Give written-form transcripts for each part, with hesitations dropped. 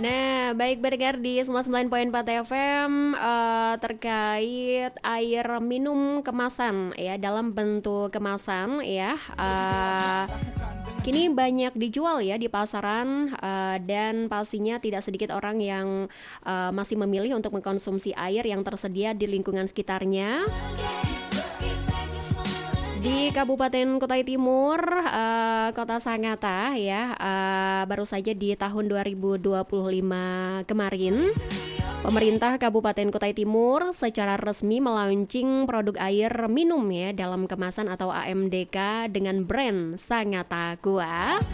Nah, baik berdengar di 99.4 FM terkait air minum kemasan ya dalam bentuk kemasan ya. Kini banyak dijual ya di pasaran dan pastinya tidak sedikit orang yang masih memilih untuk mengkonsumsi air yang tersedia di lingkungan sekitarnya. Di Kabupaten Kutai Timur, Kota Sangatta ya, baru saja di tahun 2025 kemarin, pemerintah Kabupaten Kutai Timur secara resmi melaunching produk air minum ya dalam kemasan atau AMDK dengan brand Sangatta Aqua.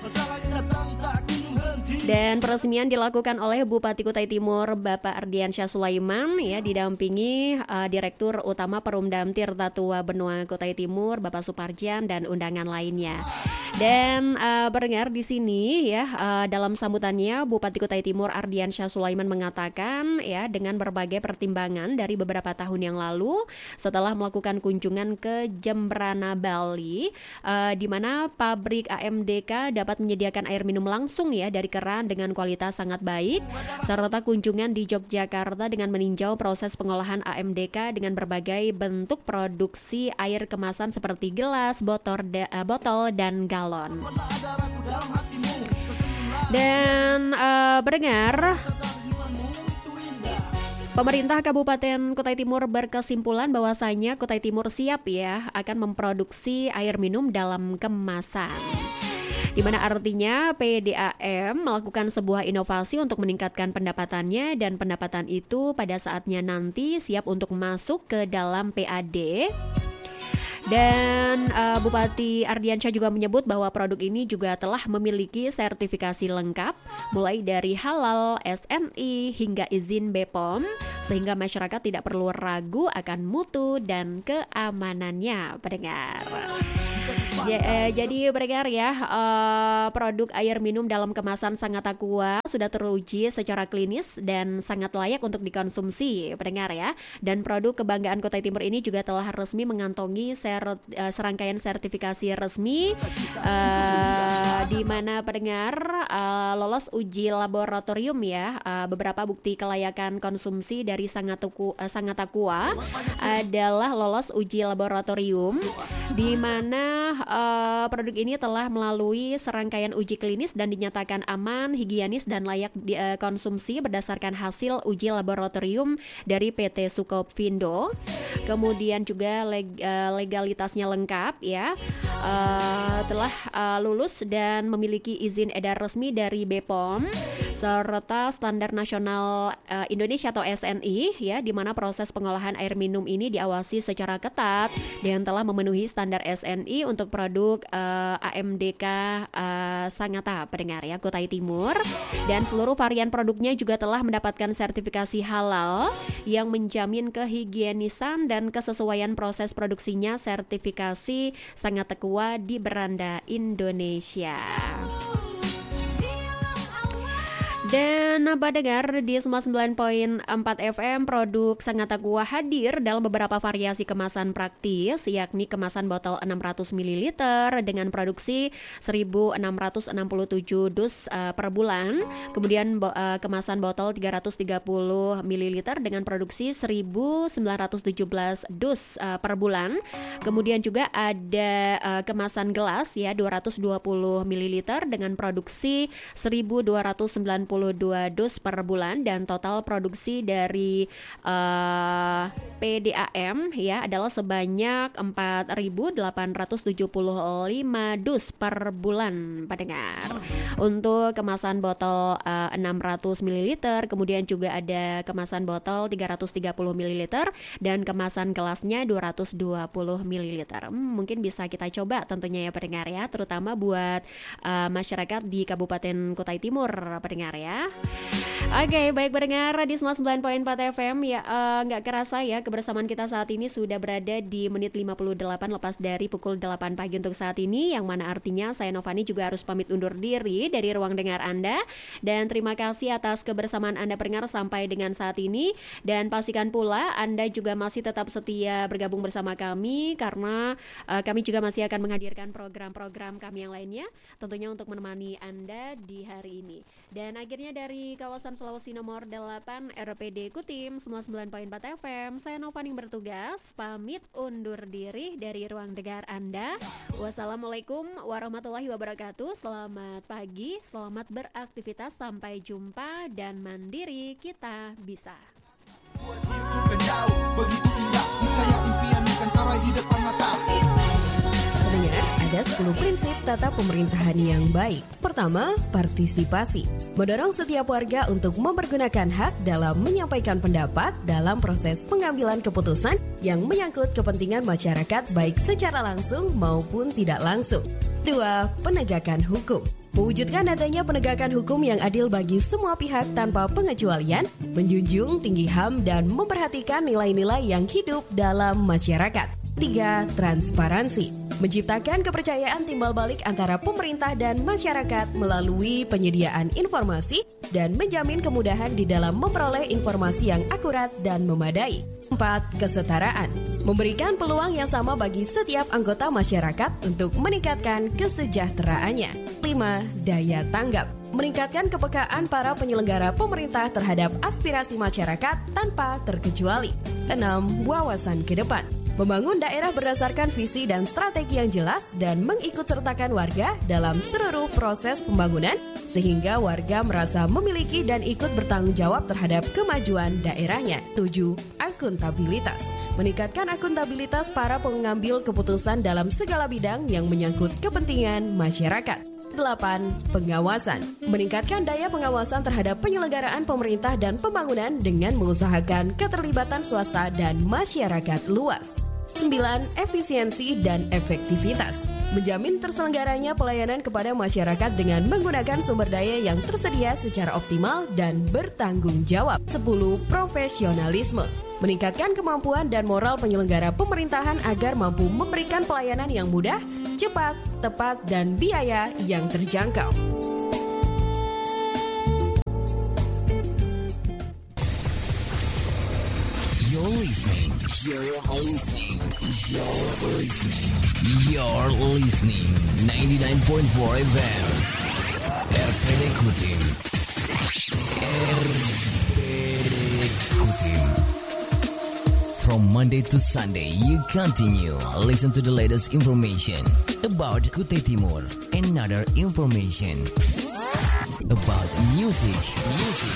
Dan peresmian dilakukan oleh Bupati Kutai Timur Bapak Ardiansyah Sulaiman ya didampingi Direktur Utama Perumdam Tirta Tua Benua Kutai Timur Bapak Suparjan dan undangan lainnya. Dan berdengar di sini ya dalam sambutannya Bupati Kutai Timur Ardiansyah Sulaiman mengatakan ya dengan berbagai pertimbangan dari beberapa tahun yang lalu setelah melakukan kunjungan ke Jembrana Bali di mana pabrik AMDK dapat menyediakan air minum langsung ya dari keran dengan kualitas sangat baik, serta kunjungan di Yogyakarta dengan meninjau proses pengolahan AMDK dengan berbagai bentuk produksi air kemasan seperti gelas, botol dan galon. Dan berdengar, pemerintah Kabupaten Kutai Timur berkesimpulan bahwasanya Kutai Timur siap ya akan memproduksi air minum dalam kemasan. Di mana artinya PDAM melakukan sebuah inovasi untuk meningkatkan pendapatannya dan pendapatan itu pada saatnya nanti siap untuk masuk ke dalam PAD. Dan Bupati Ardiansyah juga menyebut bahwa produk ini juga telah memiliki sertifikasi lengkap mulai dari halal, SNI hingga izin BPOM sehingga masyarakat tidak perlu ragu akan mutu dan keamanannya pendengar. Jadi pendengar ya, produk air minum dalam kemasan Sangatta Aqua sudah teruji secara klinis dan sangat layak untuk dikonsumsi pendengar ya. Dan produk kebanggaan Kutai Timur ini juga telah resmi mengantongi serangkaian sertifikasi resmi di mana pendengar lolos uji laboratorium ya. Beberapa bukti kelayakan konsumsi dari Sangatta Aqua adalah lolos uji laboratorium di mana produk ini telah melalui serangkaian uji klinis dan dinyatakan aman, higienis dan layak dikonsumsi berdasarkan hasil uji laboratorium dari PT Sukovindo. Kemudian juga legalitasnya lengkap ya, telah lulus dan memiliki izin edar resmi dari BPOM serta standar nasional Indonesia atau SNI ya, di mana proses pengolahan air minum ini diawasi secara ketat dan telah memenuhi standar SNI untuk produk AMDK Sangatta pendengar ya Kutai Timur. Dan seluruh varian produknya juga telah mendapatkan sertifikasi halal yang menjamin kehigienisan dan kesesuaian proses produksinya, sertifikasi Sangatta Aqua di beranda Indonesia. Dan pendengar di 99.4 FM produk Sangatta Aqua hadir dalam beberapa variasi kemasan praktis, yakni kemasan botol 600 ml dengan produksi 1667 dus per bulan. Kemudian kemasan botol 330 ml dengan produksi 1917 dus per bulan. Kemudian juga ada kemasan gelas ya 220 ml dengan produksi 1292 dus per bulan, dan total produksi dari PDAM ya adalah sebanyak 4.875 dus per bulan pendengar. Untuk kemasan botol 600 ml, kemudian juga ada kemasan botol 330 ml dan kemasan gelasnya 220 ml. Mungkin bisa kita coba tentunya ya pendengar ya, terutama buat masyarakat di Kabupaten Kutai Timur pendengar ya. Oke, baik pendengar di 99.4 FM ya, nggak kerasa ya kebersamaan kita saat ini sudah berada di menit 58 lepas dari pukul 8 pagi untuk saat ini, yang mana artinya saya Novani juga harus pamit undur diri dari ruang dengar Anda. Dan terima kasih atas kebersamaan Anda pendengar sampai dengan saat ini, dan pastikan pula Anda juga masih tetap setia bergabung bersama kami karena kami juga masih akan menghadirkan program-program kami yang lainnya tentunya untuk menemani Anda di hari ini. Dan akhirnya dari kawasan Sulawesi nomor 8 RPD Kutim 99.4 FM. Saya Novaning bertugas, pamit undur diri dari ruang dengar Anda. Wassalamualaikum warahmatullahi wabarakatuh. Selamat pagi, selamat beraktivitas, sampai jumpa dan mandiri kita bisa. Begitu indah, niscaya impian bukan karai di depan mata. Pendengar, ada 10 prinsip tata pemerintahan yang baik. Pertama, partisipasi. Mendorong setiap warga untuk mempergunakan hak dalam menyampaikan pendapat dalam proses pengambilan keputusan yang menyangkut kepentingan masyarakat baik secara langsung maupun tidak langsung. 2. Penegakan hukum. Mewujudkan adanya penegakan hukum yang adil bagi semua pihak tanpa pengecualian, menjunjung tinggi HAM dan memperhatikan nilai-nilai yang hidup dalam masyarakat. 3. Transparansi. Menciptakan kepercayaan timbal balik antara pemerintah dan masyarakat melalui penyediaan informasi dan menjamin kemudahan di dalam memperoleh informasi yang akurat dan memadai. 4. Kesetaraan. Memberikan peluang yang sama bagi setiap anggota masyarakat untuk meningkatkan kesejahteraannya. 5. Daya tanggap. Meningkatkan kepekaan para penyelenggara pemerintah terhadap aspirasi masyarakat tanpa terkecuali. 6. Wawasan ke depan. Membangun daerah berdasarkan visi dan strategi yang jelas dan mengikutsertakan warga dalam seluruh proses pembangunan sehingga warga merasa memiliki dan ikut bertanggung jawab terhadap kemajuan daerahnya. 7. Akuntabilitas. Meningkatkan akuntabilitas para pengambil keputusan dalam segala bidang yang menyangkut kepentingan masyarakat. 8. Pengawasan. Meningkatkan daya pengawasan terhadap penyelenggaraan pemerintah dan pembangunan dengan mengusahakan keterlibatan swasta dan masyarakat luas. 9. Efisiensi dan efektivitas. Menjamin terselenggaranya pelayanan kepada masyarakat dengan menggunakan sumber daya yang tersedia secara optimal dan bertanggung jawab. 10. Profesionalisme. Meningkatkan kemampuan dan moral penyelenggara pemerintahan agar mampu memberikan pelayanan yang mudah, cepat, tepat, dan biaya yang terjangkau. You're listening 99.4 FM RPD Kutim. From Monday to Sunday, you continue listen to the latest information about Kutai Timur and other information about music,